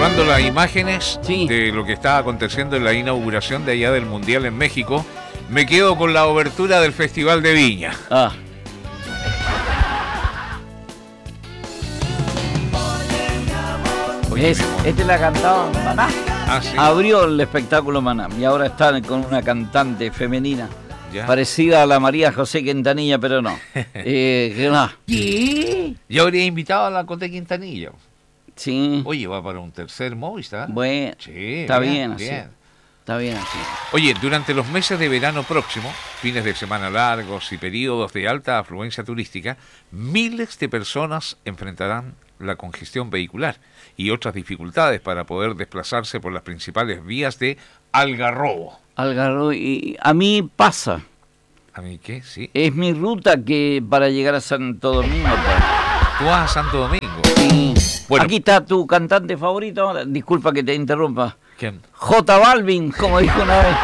observando las imágenes Sí. de lo que está aconteciendo en la inauguración de allá del Mundial en México, me quedo con la obertura del Festival de Viña. Ah. Oye, Este la cantaba Maná. Ah, sí. Abrió el espectáculo Maná y ahora están con una cantante femenina Ya. parecida a la María José Quintanilla, pero no. Que no. ¿Qué? Yo habría invitado a la Cote Quintanilla. Sí. Oye, va para un tercer Movistar. Bueno, Sí, está bien así. bien. Está bien así. Oye, durante los meses de verano próximo, fines de semana largos y periodos de alta afluencia turística, miles de personas enfrentarán la congestión vehicular y otras dificultades para poder desplazarse por las principales vías de Algarrobo. Algarrobo, y a mí pasa. ¿A mí qué? Sí. Es mi ruta que para llegar a Santo Domingo. Tú vas a Santo Domingo. Sí. Bueno. Aquí está tu cantante favorito ahora. Disculpa que te interrumpa. ¿Quién? J Balvin, como dijo una vez.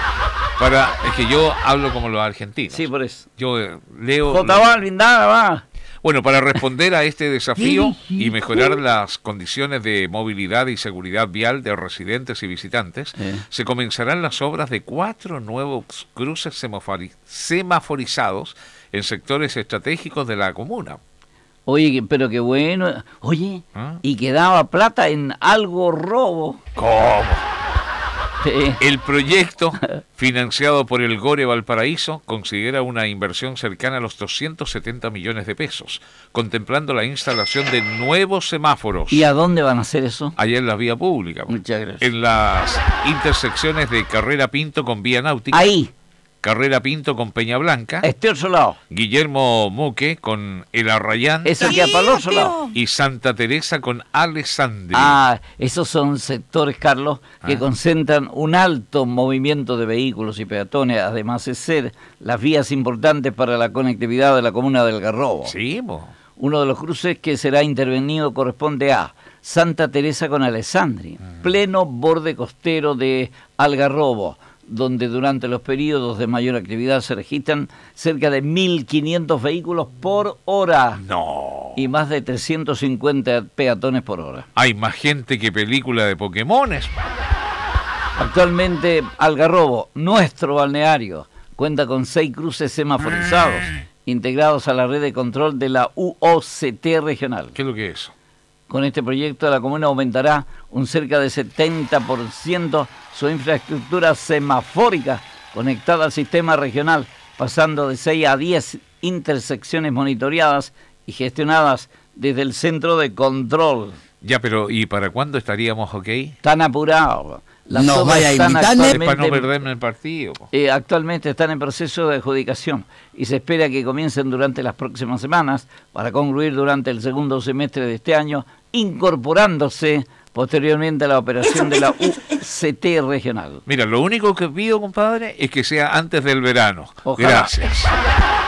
Es que yo hablo como los argentinos. Sí, por eso. Yo leo... J Balvin, nada más. Bueno, para responder a este desafío y mejorar las condiciones de movilidad y seguridad vial de residentes y visitantes, se comenzarán las obras de 4 nuevos cruces semaforizados en sectores estratégicos de la comuna. Oye, pero qué bueno. Oye, ¿Ah? y quedaba plata en Algarrobo. ¿Cómo? Sí. El proyecto, financiado por el Gore Valparaíso, considera una inversión cercana a los 270 millones de pesos, contemplando la instalación de nuevos semáforos. ¿Y a dónde van a hacer eso? Allá en la vía pública. Muchas gracias. En las intersecciones de Carrera Pinto con Vía Náutica, Ahí, Carrera Pinto con Peña Blanca, este otro lado. Guillermo Muque con El Arrayán Eso que para el otro lado. y Santa Teresa con Alessandri. Ah, esos son sectores, Carlos, que concentran un alto movimiento de vehículos y peatones, además de ser las vías importantes para la conectividad de la comuna del Algarrobo. Sí, mo. Uno de los cruces que será intervenido corresponde a Santa Teresa con Alessandri, pleno borde costero de Algarrobo, donde durante los periodos de mayor actividad se registran cerca de 1.500 vehículos por hora No. y más de 350 peatones por hora. Hay más gente que película de Pokémones. Actualmente Algarrobo, nuestro balneario, cuenta con 6 cruces semaforizados integrados a la red de control de la UOCT regional. ¿Qué es lo que es eso? Con este proyecto la comuna aumentará un cerca de 70% su infraestructura semafórica conectada al sistema regional, pasando de 6 a 10 intersecciones monitoreadas y gestionadas desde el centro de control. Ya, pero ¿y para cuándo estaríamos ok? Tan apurados. Las No obras vaya a están invitarme. Es para no actualmente, perderme el partido. Po. actualmente están en proceso de adjudicación y se espera que comiencen durante las próximas semanas para concluir durante el segundo semestre de este año, incorporándose posteriormente a la operación de la UCT regional. Mira, lo único que pido, compadre, es que sea antes del verano. Ojalá. Gracias.